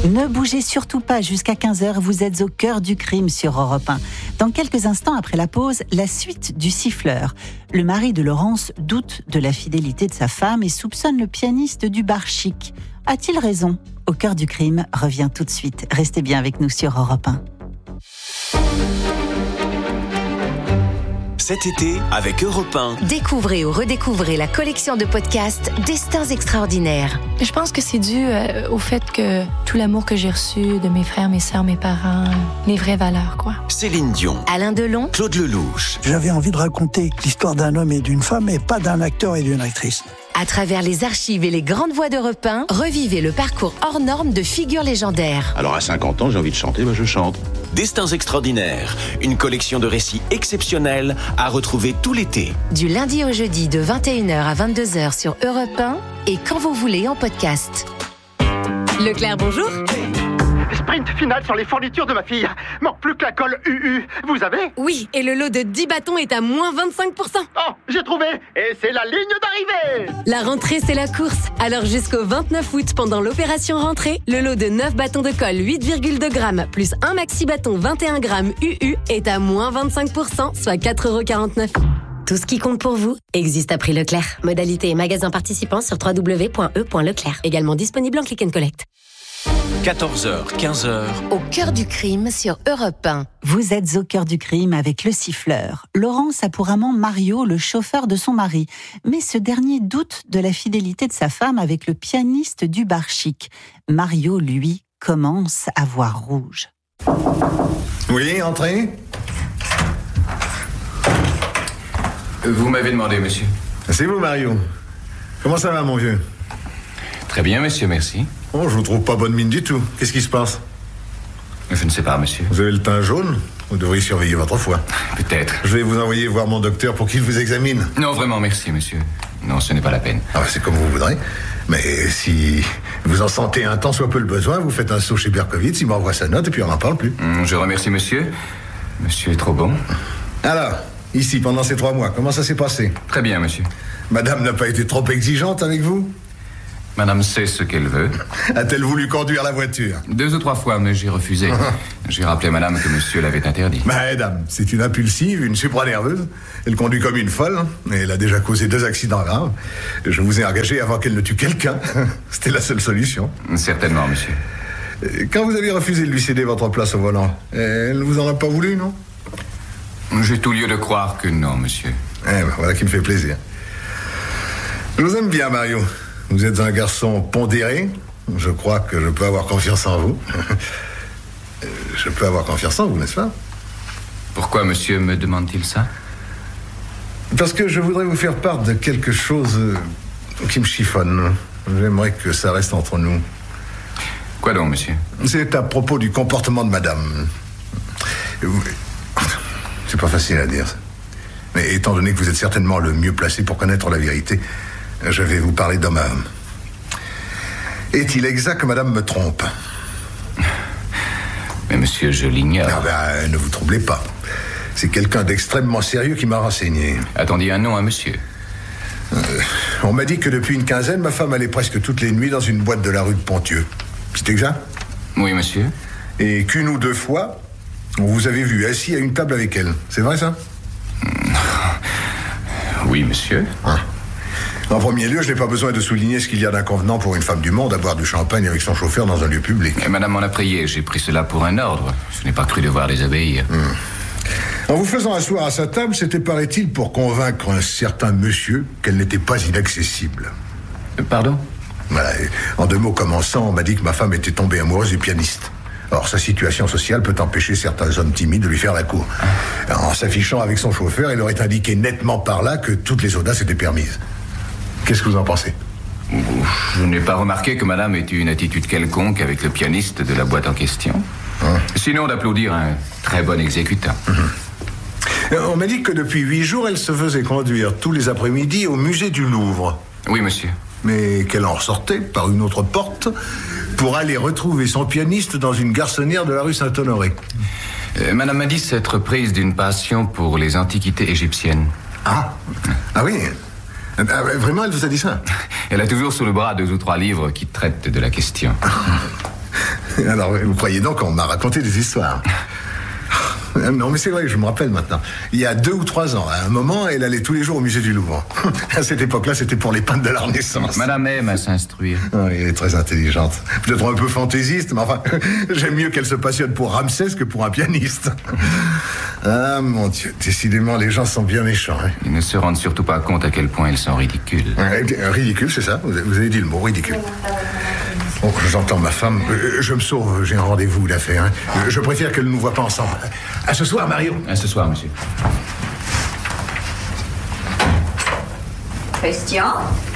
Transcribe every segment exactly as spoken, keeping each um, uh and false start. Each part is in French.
Ne bougez surtout pas jusqu'à quinze heures, vous êtes au cœur du crime sur Europe un. Dans quelques instants après la pause, la suite du siffleur. Le mari de Laurence doute de la fidélité de sa femme et soupçonne le pianiste du bar chic. A-t-il raison ? Au cœur du crime revient tout de suite. Restez bien avec nous sur Europe un. Cet été, avec Europe un. Découvrez ou redécouvrez la collection de podcasts Destins extraordinaires. Je pense que c'est dû euh, au fait que tout l'amour que j'ai reçu de mes frères, mes sœurs, mes parents, les vraies valeurs, quoi. Céline Dion. Alain Delon. Claude Lelouch. J'avais envie de raconter l'histoire d'un homme et d'une femme, et pas d'un acteur et d'une actrice. À travers les archives et les grandes voix d'Europe un, revivez le parcours hors norme de figures légendaires. Alors à cinquante ans, j'ai envie de chanter, ben je chante. Destins extraordinaires, une collection de récits exceptionnels à retrouver tout l'été. Du lundi au jeudi de vingt et une heures à vingt-deux heures sur Europe un et quand vous voulez en podcast. Leclerc, bonjour. Sprint final sur les fournitures de ma fille. Manque plus que la colle U U. Vous avez ? Oui, et le lot de dix bâtons est à moins vingt-cinq pour cent. Oh, j'ai trouvé. Et c'est la ligne d'arrivée. La rentrée, c'est la course. Alors jusqu'au vingt-neuf août, pendant l'opération rentrée, le lot de neuf bâtons de colle huit virgule deux grammes plus un maxi bâton vingt et un grammes U U est à moins vingt-cinq pour cent, soit quatre euros quarante-neuf. Tout ce qui compte pour vous existe à prix Leclerc. Modalité et magasin participants sur w w w point e point leclerc. Également disponible en click and collect. quatorze heures, quinze heures. Au cœur du crime sur Europe un. Vous êtes au cœur du crime avec le siffleur. Laurence a pour amant Mario, le chauffeur de son mari. Mais ce dernier doute de la fidélité de sa femme avec le pianiste du bar chic. Mario, lui, commence à voir rouge. Oui, entrez. Vous m'avez demandé, monsieur. C'est vous, Mario. Comment ça va, mon vieux ? Très bien, monsieur, merci. Oh, je vous trouve pas bonne mine du tout. Qu'est-ce qui se passe ? Je ne sais pas, monsieur. Vous avez le teint jaune ? Vous devriez surveiller votre foie. Peut-être. Je vais vous envoyer voir mon docteur pour qu'il vous examine. Non, vraiment, merci, monsieur. Non, ce n'est pas la peine. Ah, c'est comme vous voudrez. Mais si vous en sentez un tant soit peu le besoin, vous faites un saut chez Berkowitz, il m'envoie sa note et puis on n'en parle plus. Je remercie, monsieur. Monsieur est trop bon. Alors, ici, pendant ces trois mois, comment ça s'est passé ? Très bien, monsieur. Madame n'a pas été trop exigeante avec vous ? Madame sait ce qu'elle veut. A-t-elle voulu conduire la voiture ? Deux ou trois fois, mais j'ai refusé. J'ai rappelé à madame que monsieur l'avait interdit. Madame, c'est une impulsive, une supra-nerveuse. Elle conduit comme une folle, et elle a déjà causé deux accidents graves. Je vous ai engagé avant qu'elle ne tue quelqu'un. C'était la seule solution. Certainement, monsieur. Quand vous avez refusé de lui céder votre place au volant, elle ne vous en a pas voulu, non ? J'ai tout lieu de croire que non, monsieur. Eh ben, voilà qui me fait plaisir. Je vous aime bien, Mario. Vous êtes un garçon pondéré. Je crois que je peux avoir confiance en vous. Je peux avoir confiance en vous, n'est-ce pas ? Pourquoi monsieur me demande-t-il ça ? Parce que je voudrais vous faire part de quelque chose qui me chiffonne. J'aimerais que ça reste entre nous. Quoi donc, monsieur ? C'est à propos du comportement de madame. C'est pas facile à dire, ça. Mais étant donné que vous êtes certainement le mieux placé pour connaître la vérité, je vais vous parler d'homme à homme. Est-il exact que madame me trompe ? Mais monsieur, je l'ignore. Ah ben, ne vous troublez pas. C'est quelqu'un d'extrêmement sérieux qui m'a renseigné. Attendez un nom à monsieur. Euh, on m'a dit que depuis une quinzaine, ma femme allait presque toutes les nuits dans une boîte de la rue de Pontieux. C'est exact ? Oui, monsieur. Et qu'une ou deux fois, on vous avait vu assis à une table avec elle. C'est vrai, ça ? Oui, monsieur. Ah. En premier lieu, je n'ai pas besoin de souligner ce qu'il y a d'inconvenant pour une femme du monde à boire du champagne avec son chauffeur dans un lieu public. Et madame m'en a prié, j'ai pris cela pour un ordre. Je n'ai pas cru devoir désobéir. Mmh. En vous faisant asseoir à sa table, c'était, paraît-il, pour convaincre un certain monsieur qu'elle n'était pas inaccessible. Euh, pardon ? Voilà. En deux mots commençants, on m'a dit que ma femme était tombée amoureuse du pianiste. Or, sa situation sociale peut empêcher certains hommes timides de lui faire la cour. En s'affichant avec son chauffeur, il aurait indiqué nettement par là que toutes les audaces étaient permises. Qu'est-ce que vous en pensez ? Je n'ai pas remarqué que madame ait eu une attitude quelconque avec le pianiste de la boîte en question. Hein ? Sinon d'applaudir un très bon exécutant. Mmh. On m'a dit que depuis huit jours, elle se faisait conduire tous les après-midi au musée du Louvre. Oui, monsieur. Mais qu'elle en ressortait par une autre porte pour aller retrouver son pianiste dans une garçonnière de la rue Saint-Honoré. Euh, madame m'a dit s'être prise d'une passion pour les antiquités égyptiennes. Ah, ah oui. Ah, vraiment, elle vous a dit ça ? Elle a toujours sous le bras deux ou trois livres qui traitent de la question. Alors, vous croyez donc qu'on m'a raconté des histoires? Non, mais c'est vrai, je me rappelle maintenant. Il y a deux ou trois ans, à un moment, elle allait tous les jours au musée du Louvre. À cette époque-là, c'était pour les peintres de la Renaissance. Madame aime à s'instruire. Oui, elle est très intelligente. Peut-être un peu fantaisiste, mais enfin, j'aime mieux qu'elle se passionne pour Ramsès que pour un pianiste. Ah, mon Dieu, décidément, les gens sont bien méchants. Hein. Ils ne se rendent surtout pas compte à quel point ils sont ridicules. Euh, ridicule, c'est ça? Vous avez dit le mot, ridicule. Bon, j'entends ma femme. Je me sauve, j'ai un rendez-vous d'affaires. Hein. Je préfère qu'elle ne nous voit pas ensemble. À ce soir, Mario. À ce soir, monsieur. Christian?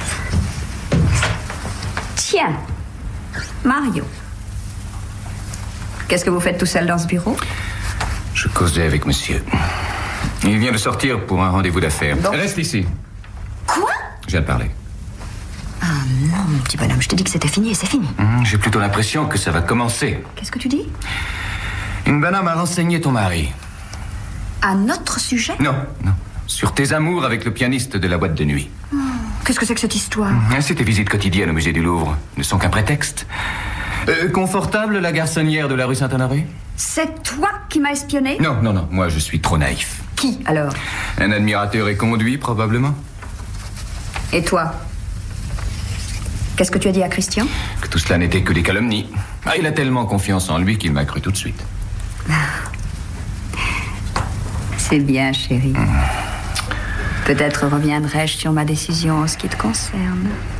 Tiens, Mario. Qu'est-ce que vous faites tout seul dans ce bureau? Je causais avec monsieur. Il vient de sortir pour un rendez-vous d'affaires. Donc... Reste ici. Quoi? Je viens de parler. Ah non, mon petit bonhomme, je te dis que c'était fini et c'est fini. Mmh, j'ai plutôt l'impression que ça va commencer. Qu'est-ce que tu dis? Une banane m'a renseigné ton mari. À notre sujet? Non, non. Sur tes amours avec le pianiste de la boîte de nuit. Oh, qu'est-ce que c'est que cette histoire? Mmh, c'est tes visites quotidiennes au musée du Louvre ne sont qu'un prétexte. Euh, confortable, la garçonnière de la rue Saint-Honoré? C'est toi qui m'as espionné? Non, non, non, moi je suis trop naïf. Qui, alors? Un admirateur et conduit, probablement. Et toi? Qu'est-ce que tu as dit à Christian? Que tout cela n'était que des calomnies. Ah, il a tellement confiance en lui qu'il m'a cru tout de suite. C'est bien, chérie. Mmh. Peut-être reviendrai-je sur ma décision en ce qui te concerne.